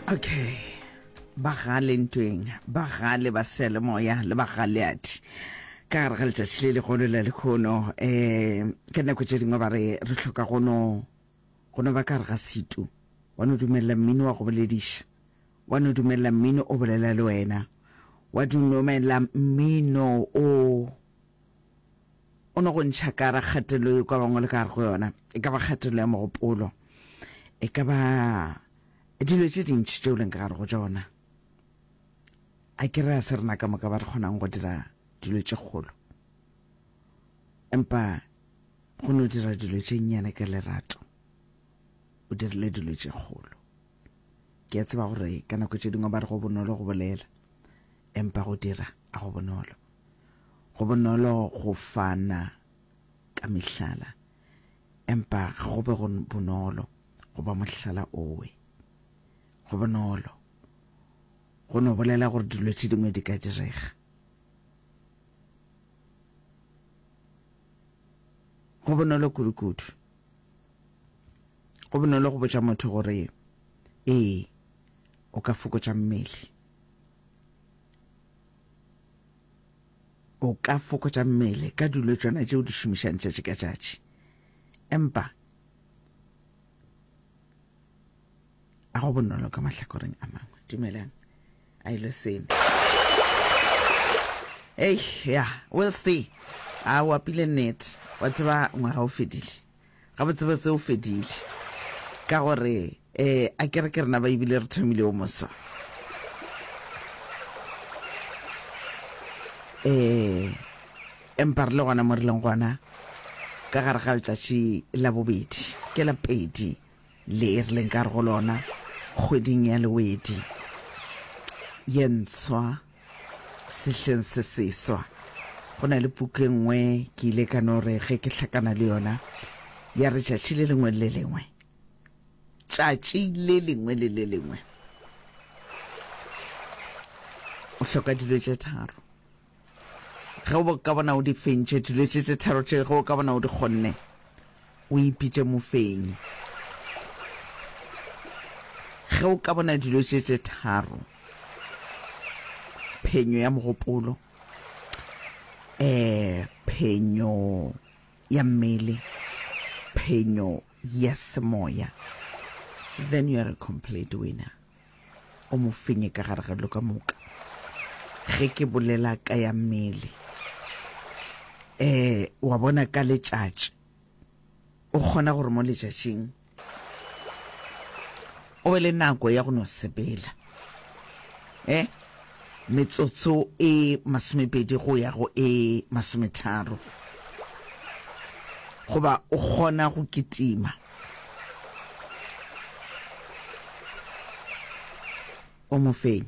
Okay. Bagale ntweng, bagale ba sele moya le bagale ati. Ka re ga letšatši le legolo la lekgono ke nako tše dingwe ba re hloka gono ba ka re ga situ wa no dumella mmino wa go bolediša wa no dumella mmino o bolela le wena wa dumella mmino o no go ntšha ka ra kgatelo e kwa bangwe le ka re go yona e ka ba kgatelo ya mogopolo e ka ba dilo tše dintši tšeo leng ka gare go tšona a ke re a se rena ka moka ba re kgonang go dira dilo tše kgolo empa go no dira dilo tše nnyane ka lerato o dirile dilo tše kgolo ke a tseba gore ka nako tše dingwe ba re go bonolo go bolela empa go dira a go bonolo go fana ka mehlala empa go be go bonolo go ba mohlala owe go bonolo go no bolela gore dilo tše dingwe di ka direga go bonolo kudu go bonolo go botša motho gore o ka fokotša mmele ka dilo tšona tšeo di šomišang tšatši ka tšatši empa a go bonolo ka mahlakoreng a mangwe dumelang a ile sene we'll see a wapile net wa tseba ngwaga o fedile ga botsebetse o fedile ka gore a kere ke rena ba ebile re thomile o moso empa re le gona mo re leng gona ka gare ga letšatši la bobedi ke la pedi le re leng ka re go lona kgweding ya lewedi ye ntshwa sehleng se seswa go na le puku e nngwe ke ile ka no re ge ke hlakana le yona ya re tšatši le lengwe le lengwe o hloka dilo tše tharo ge o ka bona o di fentše dilo tše tharo tše ge o ka bona o di kgonne o ipitše mofenyi ge o ka bona dilo tše tharo phenyo ya mogopolo phenyo ya mmele phenyo ya semoya then you are a complete winner o mofenye ka gare ga dilo ka moka ge ke bolela ka ya mmele wa bona ka letšatši o kgona gore mo letšatšing o be le nako ya go no sepela metsotso e 20 go ya go e 30 goba o kgona go kitima o mofenyi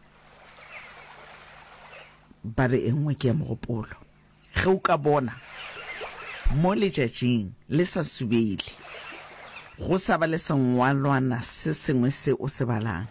ba re engwe ke ya mogopolo ge o ka bona mo letšatšing le sa subele go sa ba le sengwalwana se sengwe se o se balang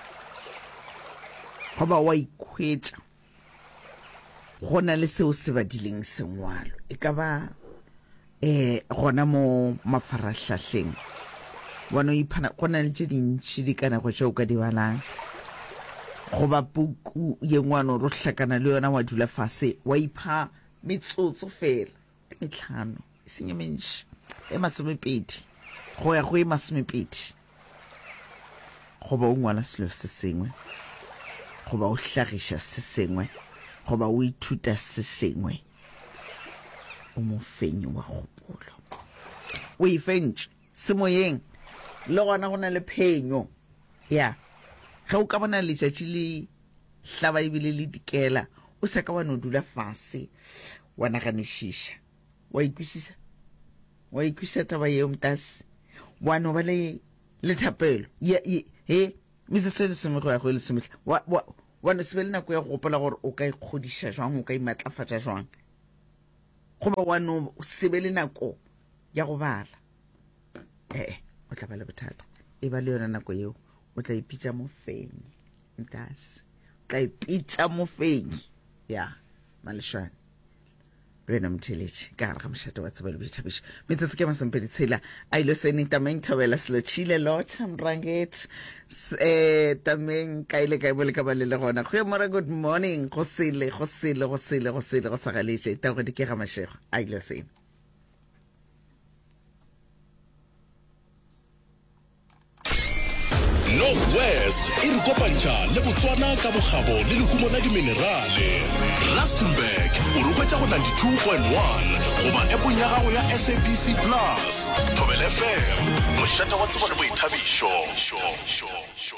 goba wa ikhwetša go na le seo se badileng sengwalo e ka ba gona mo mafarahlahleng wana o iphana go na le tše dintši di ka nako tšeo ka di balang goba puku ye ngwana ro hlakana le yona wa dula fase wa ipha metsotso fela e 5 e senye mentši e 20 go ya go e 20 goba o ngwala selo se sengwe goba o hlagiša se sengwe goba o ithuta se sengwe o mofenyi wa kgopolo o ifentše semoyeng le gona go na le phenyo ge o ka bona letšatši le hlaba ebile le dikela o sa ka wa no dula fase wa naganišiša wa ikwišiša taba yeo mtase wa no ba le thapelo mesese e lesome go ya go e lesomehla wa no se be le nako ya go gopola gore o ka ikgodiša jwang o ka imatlafatša jwang goba wa no se be le nako ya go bala o tla ba le bothata e ba le yona nako yeo o tla ipitša mofenyi ntase o tla ipitša mofenyi malešwane Rena Mtelechi ka gare ga mošate wa tseba le boithabišo metsotso ke masempedi tshela a ilo sene tameng thobela Slochile Lotha Mranget tameng ka ile ka bole ka ba le gona go mora good morning go sele go sagaletse ta go di ke ga mashego a ilo sene Northwest e re kopantša le Botswana ka bogabo le lekumo la diminerale. Rustenburg o roketša go 92.1 goba appong ya gago ya SABC Plus. Thobela FM mošate wa tsebo le boithabišo.